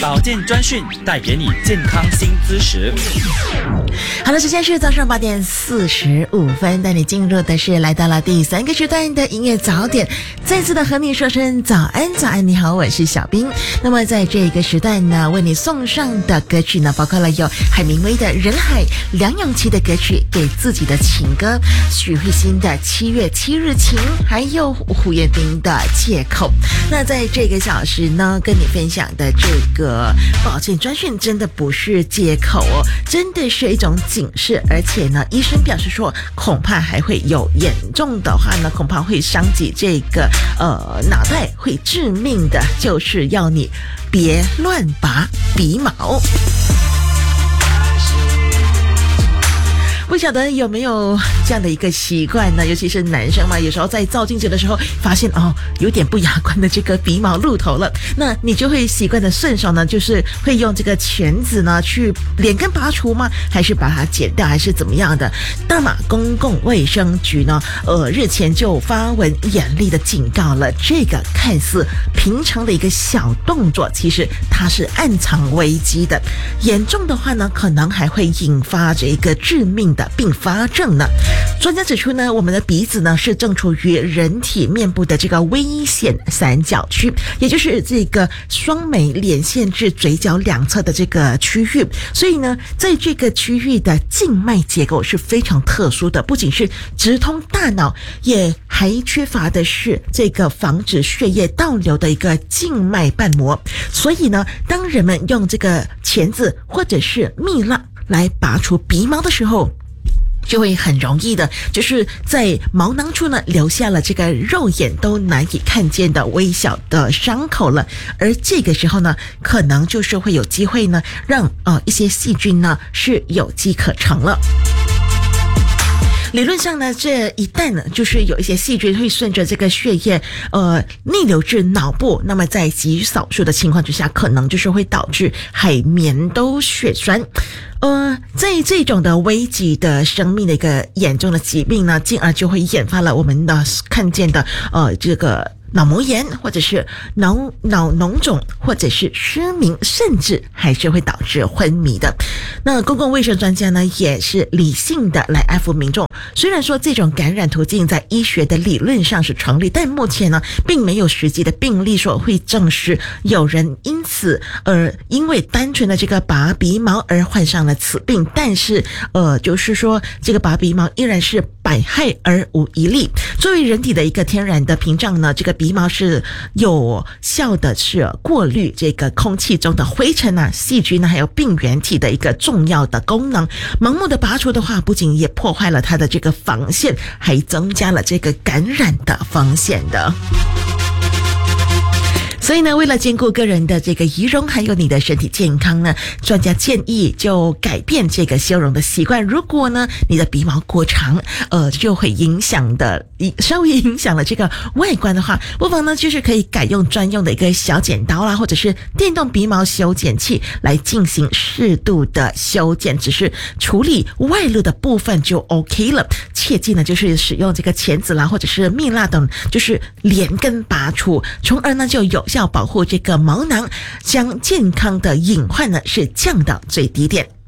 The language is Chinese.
保健专讯，带给你健康新知识。 好了，时间是早上8点45分，带你进入的是来到了第3个时段的音乐早点。再次的和你说声早安，早安，你好，我是小冰。那么在这个时段呢，为你送上的歌曲呢，包括了有海明威的《人海》，梁咏琪的歌曲《给自己的情歌》，许慧欣的《7月7日晴》，还有胡彦斌的《借口》。那在这个小时呢，跟你分享的这个保健专讯真的不是借口哦，真的是一种警示，而且呢，医生表示说，恐怕还会有严重的话呢，恐怕会伤及这个脑袋，会致命的，就是要你别乱拔鼻毛。不晓得有没有这样的一个习惯呢？尤其是男生嘛，有时候在照镜子的时候发现有点不雅观的这个鼻毛露头了，那你就会习惯的顺手呢，就是会用这个钳子呢去连根拔除吗？还是把它剪掉，还是怎么样的？大马公共卫生局呢，日前就发文严厉的警告了，这个看似平常的一个小动作，其实它是暗藏危机的，严重的话呢，可能还会引发这个致命的并发症呢。专家指出呢，我们的鼻子呢是正处于人体面部的这个危险三角区，也就是这个双眉连线至嘴角两侧的这个区域。所以呢，在这个区域的静脉结构是非常特殊的，不仅是直通大脑，也还缺乏的是这个防止血液倒流的一个静脉瓣膜。所以呢，当人们用这个钳子或者是蜜蜡来拔除鼻毛的时候，就会很容易的，就是在毛囊处呢留下了这个肉眼都难以看见的微小的伤口了，而这个时候呢，可能就是会有机会呢，让一些细菌呢是有机可乘了。理论上呢，这一旦呢，就是有一些细菌会顺着这个血液逆流至脑部，那么在极少数的情况之下，可能就是会导致海绵兜血栓。在这种的危及的生命的一个严重的疾病呢，进而就会引发了我们的看见的这个脑膜炎，或者是脑脓肿，或者是失明，甚至还是会导致昏迷的。那公共卫生专家呢，也是理性的来安抚民众。虽然说这种感染途径在医学的理论上是成立，但目前呢，并没有实际的病例说会证实有人因此因为单纯的这个拔鼻毛而患上了此病。但是就是说这个拔鼻毛依然是百害而无一利。作为人体的一个天然的屏障呢，这个鼻毛是有效的是过滤这个空气中的灰尘啊、细菌啊，还有病原体的一个重要的功能。盲目的拔除的话，不仅也破坏了它的这个防线，还增加了这个感染的风险的。所以呢，为了兼顾个人的这个仪容还有你的身体健康呢，专家建议就改变这个修容的习惯。如果呢你的鼻毛过长就会稍微影响了这个外观的话，不妨呢就是可以改用专用的一个小剪刀啦，或者是电动鼻毛修剪器来进行适度的修剪，只是处理外露的部分就 OK 了。切记呢就是使用这个钳子啦或者是蜜蜡等，就是连根拔除，从而呢就有效保护这个毛囊，将健康的隐患呢是降到最低点。